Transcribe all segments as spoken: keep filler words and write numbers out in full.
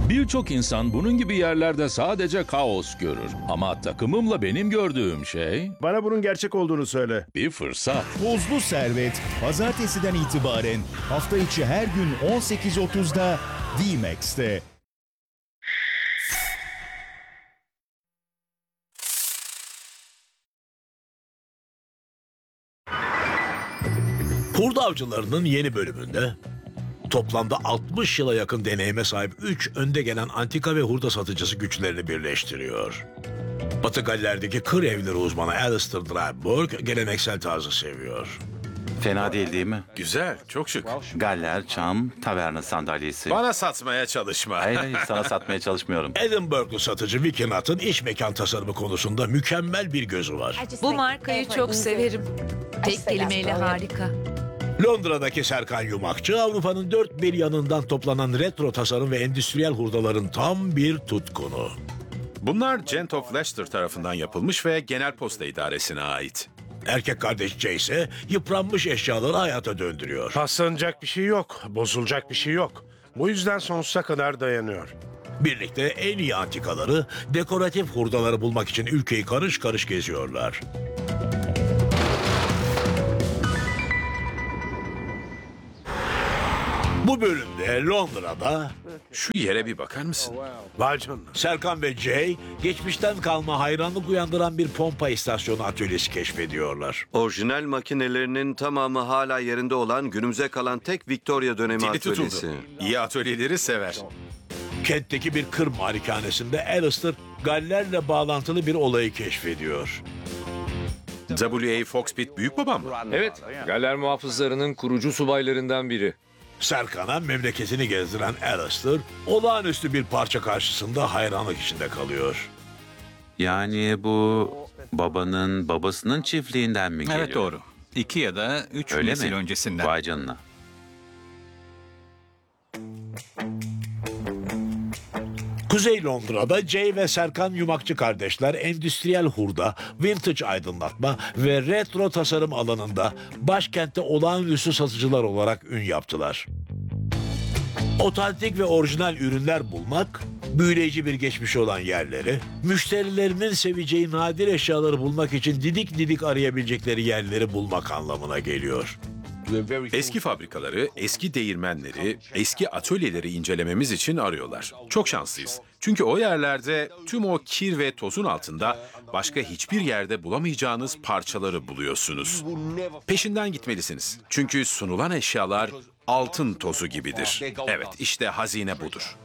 Birçok insan bunun gibi yerlerde sadece kaos görür. Ama takımımla benim gördüğüm şey Bana bunun gerçek olduğunu söyle. bir fırsat. Tozlu Servet, pazartesiden itibaren hafta içi her gün on sekiz otuzda D-Max'te. Hurda Avcıları'nın yeni bölümünde toplamda altmış yıla yakın deneyime sahip üç önde gelen antika ve hurda satıcısı güçlerini birleştiriyor. Batı Galler'deki kır evleri uzmanı Alistair Dryburgh geleneksel tarzı seviyor. Fena değil değil mi? Güzel, çok şık. Galler, çam, taverna sandalyesi. Bana satmaya çalışma. Hayır hayır sana satmaya çalışmıyorum. Edinburgh'lu satıcı Vicky Nutt'ın iç mekan tasarımı konusunda mükemmel bir gözü var. Bu markayı çok severim. Tek kelimeyle harika. Londra'daki Serkan Yumakçı, Avrupa'nın dört bir yanından toplanan retro tasarım ve endüstriyel hurdaların tam bir tutkunu. Bunlar Gent of Leicester tarafından yapılmış ve Genel Posta İdaresi'ne ait. Erkek kardeş Jay ise yıpranmış eşyaları hayata döndürüyor. Paslanacak bir şey yok, bozulacak bir şey yok. Bu yüzden sonsuza kadar dayanıyor. Birlikte en iyi antikaları, dekoratif hurdaları bulmak için ülkeyi karış karış geziyorlar. Bu bölümde Londra'da Şu yere bir bakar mısın? Vay canına. Serkan ve Jay geçmişten kalma hayranlık uyandıran bir pompa istasyonu atölyesi keşfediyorlar. Orijinal makinelerinin tamamı hala yerinde olan günümüze kalan tek Victoria dönemi Dili atölyesi. tutuldu. İyi atölyeleri sever. Kentteki bir kır malikanesinde Alistair Galler'le bağlantılı bir olayı keşfediyor. W A Foxpit büyük babam mı? Evet, Galler muhafızlarının kurucu subaylarından biri. Serkan'a memleketini gezdiren Alistair olağanüstü bir parça karşısında hayranlık içinde kalıyor. Yani bu babanın babasının çiftliğinden mi geliyor? Evet doğru. İki ya da üç Öyle nesil mi? öncesinden. Vay canına. Kuzey Londra'da Jay ve Serkan Yumakçı kardeşler endüstriyel hurda, vintage aydınlatma ve retro tasarım alanında başkentte olağanüstü satıcılar olarak ün yaptılar. Otantik ve orijinal ürünler bulmak, büyüleyici bir geçmişi olan yerleri, müşterilerinin seveceği nadir eşyaları bulmak için didik didik arayabilecekleri yerleri bulmak anlamına geliyor. Eski fabrikaları, eski değirmenleri, eski atölyeleri incelememiz için arıyorlar. Çok şanslıyız. Çünkü o yerlerde tüm o kir ve tozun altında başka hiçbir yerde bulamayacağınız parçaları buluyorsunuz. Peşinden gitmelisiniz. Çünkü sunulan eşyalar altın tozu gibidir. Evet, işte hazine budur.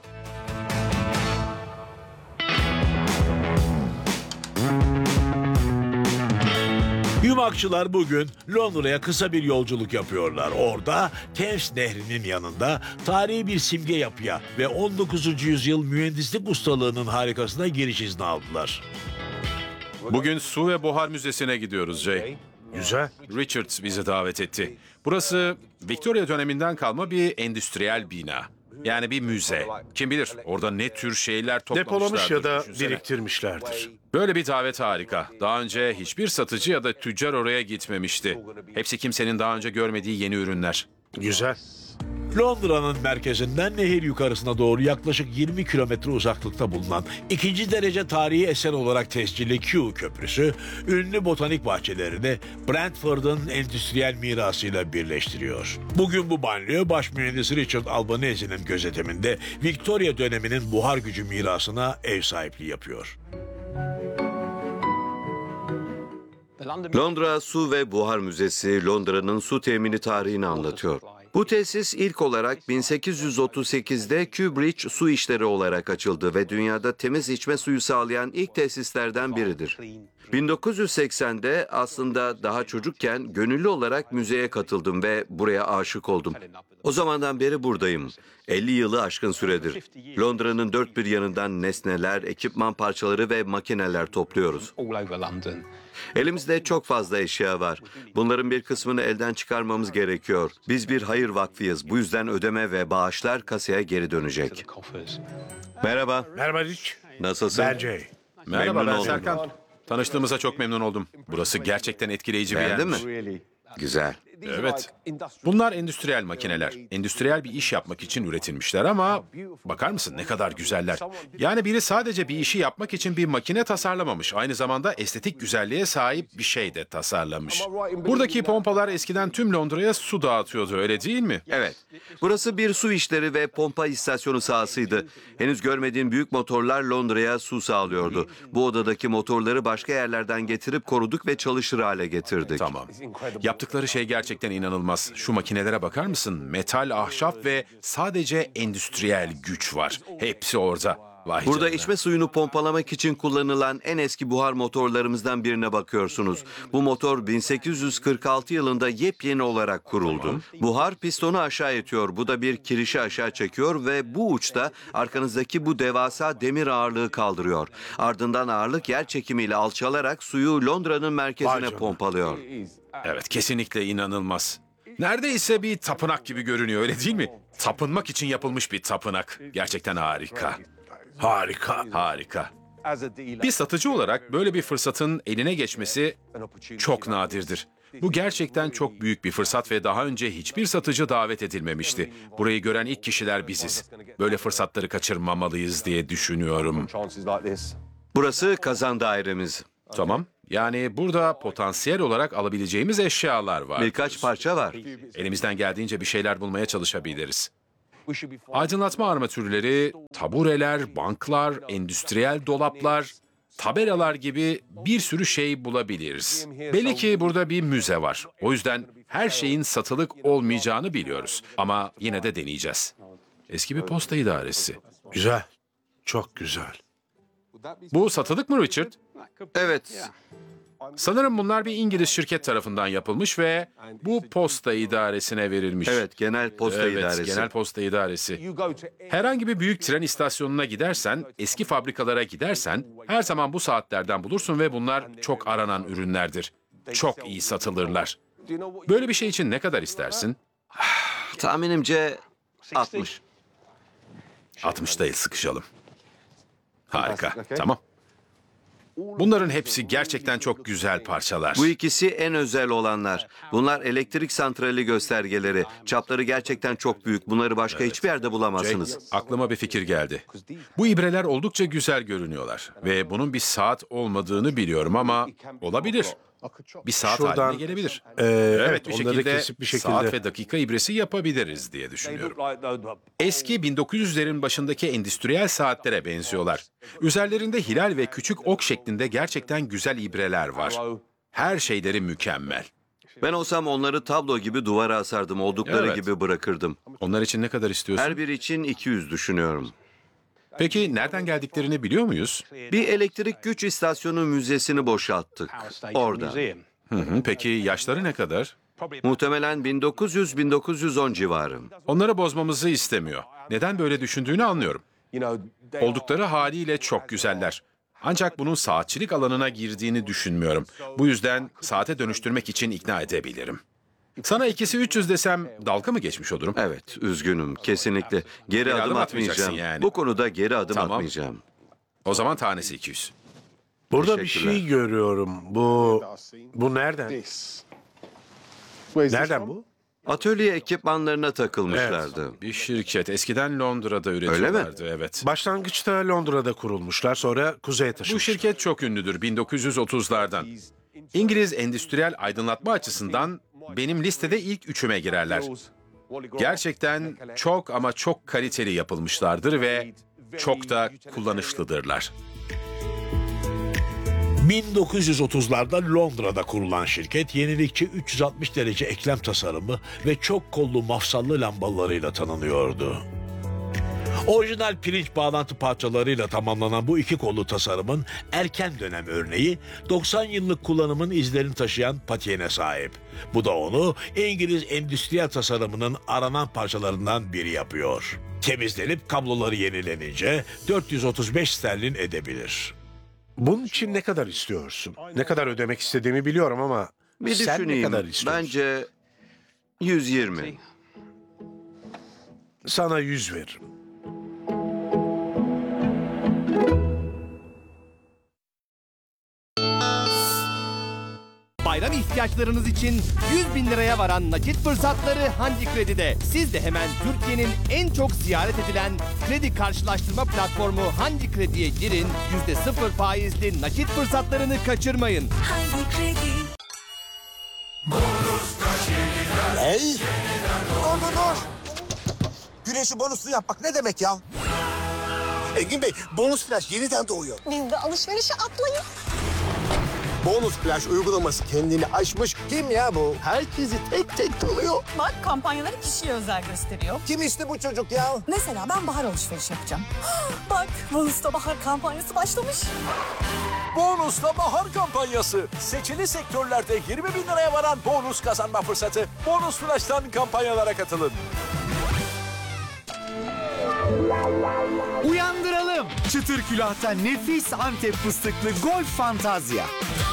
Yumakçılar bugün Londra'ya kısa bir yolculuk yapıyorlar. Orada Thames Nehri'nin yanında tarihi bir simge yapıya ve on dokuzuncu yüzyıl mühendislik ustalığının harikasına giriş izni aldılar. Bugün Su ve Buhar Müzesi'ne gidiyoruz Jay. Güzel. Richards bizi davet etti. Burası Victoria döneminden kalma bir endüstriyel bina. Yani bir müze. Kim bilir orada ne tür şeyler toplamışlardır. Depolamış ya da düşünsene. biriktirmişlerdir. Böyle bir davet harika. Daha önce hiçbir satıcı ya da tüccar oraya gitmemişti. Hepsi kimsenin daha önce görmediği yeni ürünler. Güzel. Londra'nın merkezinden nehir yukarısına doğru yaklaşık yirmi kilometre uzaklıkta bulunan ikinci derece tarihi eser olarak tescilli Kew Köprüsü, ünlü botanik bahçelerini Brentford'un endüstriyel mirasıyla birleştiriyor. Bugün bu banliyö baş mühendisi Richard Albanese'nin gözetiminde Victoria döneminin buhar gücü mirasına ev sahipliği yapıyor. Londra Su ve Buhar Müzesi, Londra'nın su temini tarihini anlatıyor. Bu tesis ilk olarak bin sekiz yüz otuz sekizde Kew Su işleri olarak açıldı ve dünyada temiz içme suyu sağlayan ilk tesislerden biridir. bin dokuz yüz seksende aslında daha çocukken gönüllü olarak müzeye katıldım ve buraya aşık oldum. O zamandan beri buradayım. elli yılı aşkın süredir. Londra'nın dört bir yanından nesneler, ekipman parçaları ve makineler topluyoruz. Elimizde çok fazla eşya var. Bunların bir kısmını elden çıkarmamız gerekiyor. Biz bir hayır vakfıyız. Bu yüzden ödeme ve bağışlar kasaya geri dönecek. Merhaba. Merhaba Rich. Nasılsın? Ben Jay. Merhaba Memnun ben oldum. Serkan. Tanıştığımıza çok memnun oldum. Burası gerçekten etkileyici bir Beğendin yermiş. mi? Güzel. Evet. Bunlar endüstriyel makineler. Endüstriyel bir iş yapmak için üretilmişler ama bakar mısın ne kadar güzeller. Yani biri sadece bir işi yapmak için bir makine tasarlamamış. Aynı zamanda estetik güzelliğe sahip bir şey de tasarlamış. Buradaki pompalar eskiden tüm Londra'ya su dağıtıyordu, öyle değil mi? Evet. Burası bir su işleri ve pompa istasyonu sahasıydı. Henüz görmediğim büyük motorlar Londra'ya su sağlıyordu. Bu odadaki motorları başka yerlerden getirip koruduk ve çalışır hale getirdik. Tamam. Yaptıkları şey gerçekten inanılmaz. Şu makinelere bakar mısın? Metal, ahşap ve sadece endüstriyel güç var. Hepsi orada. Vay Burada canına. içme suyunu pompalamak için kullanılan en eski buhar motorlarımızdan birine bakıyorsunuz. Bu motor bin sekiz yüz kırk altı yılında yepyeni olarak kuruldu. Buhar pistonu aşağı itiyor. Bu da bir kirişi aşağı çekiyor ve bu uçta arkanızdaki bu devasa demir ağırlığı kaldırıyor. Ardından ağırlık yer çekimiyle alçalarak suyu Londra'nın Vay merkezine canına. pompalıyor. Evet, kesinlikle inanılmaz. Neredeyse bir tapınak gibi görünüyor, öyle değil mi? Tapınmak için yapılmış bir tapınak. Gerçekten harika. Harika. Harika. Bir satıcı olarak böyle bir fırsatın eline geçmesi çok nadirdir. Bu gerçekten çok büyük bir fırsat ve daha önce hiçbir satıcı davet edilmemişti. Burayı gören ilk kişiler biziz. Böyle fırsatları kaçırmamalıyız diye düşünüyorum. Burası kazan dairemiz. Tamam. Yani burada potansiyel olarak alabileceğimiz eşyalar var. Birkaç parça var. Elimizden geldiğince bir şeyler bulmaya çalışabiliriz. Aydınlatma armatürleri, tabureler, banklar, endüstriyel dolaplar, tabelalar gibi bir sürü şey bulabiliriz. Belli ki burada bir müze var. O yüzden her şeyin satılık olmayacağını biliyoruz. Ama yine de deneyeceğiz. Eski bir posta idaresi. Güzel. Çok güzel. Bu satılık mı Richard? Evet. Sanırım bunlar bir İngiliz şirket tarafından yapılmış ve bu posta idaresine verilmiş. Evet, genel posta Evet, idaresi. genel posta idaresi. Herhangi bir büyük tren istasyonuna gidersen, eski fabrikalara gidersen her zaman bu saatlerden bulursun ve bunlar çok aranan ürünlerdir. Çok iyi satılırlar. Böyle bir şey için ne kadar istersin? Tahminimce altmış. altmış değil, sıkışalım. Harika, tamam. Bunların hepsi gerçekten çok güzel parçalar. Bu ikisi en özel olanlar. Bunlar elektrik santrali göstergeleri. Çapları gerçekten çok büyük. Bunları başka hiçbir yerde bulamazsınız. Jake, aklıma bir fikir geldi. Bu ibreler oldukça güzel görünüyorlar. Ve bunun bir saat olmadığını biliyorum ama olabilir. Bir saat Şuradan, haline gelebilir. Ee, evet, bir onları şekilde, kesip bir şekilde. saat ve dakika ibresi yapabiliriz diye düşünüyorum. Eski bin dokuz yüzlerin başındaki endüstriyel saatlere benziyorlar. Üzerlerinde hilal ve küçük ok şeklinde gerçekten güzel ibreler var. Her şeyleri mükemmel. Ben olsam onları tablo gibi duvara asardım. Oldukları Evet. gibi bırakırdım. Onlar için ne kadar istiyorsun? Her biri için iki yüz düşünüyorum. Peki nereden geldiklerini biliyor muyuz? Bir elektrik güç istasyonu müzesini boşalttık. Orada. Hı hı, peki yaşları ne kadar? Muhtemelen bin dokuz yüz bin dokuz yüz on civarı. Onları bozmamızı istemiyor. Neden böyle düşündüğünü anlıyorum. Oldukları haliyle çok güzeller. Ancak bunun saatçilik alanına girdiğini düşünmüyorum. Bu yüzden saate dönüştürmek için ikna edebilirim. Sana ikisi üç yüz desem dalga mı geçmiş olurum? Evet, üzgünüm. Kesinlikle. Geri, Geri adım, adım atmayacaksın atmayacağım. yani. Bu konuda geri adım Tamam. atmayacağım. O zaman tanesi iki yüz. Burada bir Teşekkürler. şey görüyorum. Bu bu nereden? Nereden bu? Atölye ekipmanlarına takılmışlardı. Bir şirket. Eskiden Londra'da üretiyorlardı. Evet. Başlangıçta Londra'da kurulmuşlar, sonra kuzeye Bu taşınmışlar. şirket çok ünlüdür bin dokuz yüz otuzlardan. İngiliz endüstriyel aydınlatma açısından benim listede ilk üçüme girerler. Gerçekten çok ama çok kaliteli yapılmışlardır ve çok da kullanışlıdırlar. bin dokuz yüz otuzlarda Londra'da kurulan şirket yenilikçi üç yüz altmış derece eklem tasarımı ve çok kollu mafsallı lambalarıyla tanınıyordu. Orijinal pirinç bağlantı parçalarıyla tamamlanan bu iki kollu tasarımın erken dönem örneği doksan yıllık kullanımın izlerini taşıyan patiyene sahip. Bu da onu İngiliz endüstriyel tasarımının aranan parçalarından biri yapıyor. Temizlenip kabloları yenilenince dört yüz otuz beş sterlin edebilir. Bunun için ne kadar istiyorsun? Ne kadar ödemek istediğimi biliyorum ama Bir sen ne düşüneyim. kadar istiyorsun? Bence yüz yirmi. Sana yüz veririm. Bayram ihtiyacı ihtiyaçlarınız için yüz bin liraya varan nakit fırsatları Handi Kredi'de. Siz de hemen Türkiye'nin en çok ziyaret edilen kredi karşılaştırma platformu Handi Kredi'ye girin. yüzde sıfır faizli nakit fırsatlarını kaçırmayın. Handi Kredi. Hey! Dur dur dur! Güneşi bonuslu yapmak ne demek ya? Engin Bey, bonus flash yeniden doğuyor. Biz de alışverişe atlayın. Bonus flash uygulaması kendini aşmış. Kim ya bu? Herkesi tek tek tanıyor. Bak kampanyaları kişiye özel gösteriyor. Kim işte bu çocuk ya? Mesela ben bahar alışveriş yapacağım. Bak Bonus'ta bahar kampanyası başlamış. Bonus'la bahar kampanyası. Seçili sektörlerde yirmi bin liraya varan bonus kazanma fırsatı. Bonus Flash'tan kampanyalara katılın. Uyandıralım. Çıtır külahta nefis Antep fıstıklı Golf Fantazya.